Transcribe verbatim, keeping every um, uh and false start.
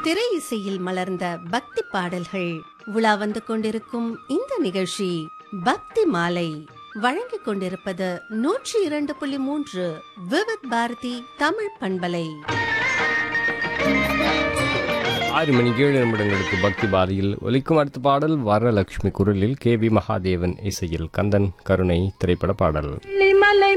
திரை இசையில் மலர்ந்த பக்தி பாடல்கள் உலா வந்து கொண்டிருக்கும் இந்த நிகழ்ச்சி பக்தி மாலை. வழங்கிக் கொண்டிருப்பது நூற்றி இரண்டு புள்ளி மூன்று விவித் பாரதி தமிழ் பண்பலை. ஆறு மணிக்கு ஏழு நிமிடங்களுக்கு பக்தி பாதையில் ஒலிக்கும் அடுத்த பாடல் வரலட்சுமி குரலில் கே வி மகாதேவன் இசையில் கந்தன் கருணை திரைப்பட பாடல்.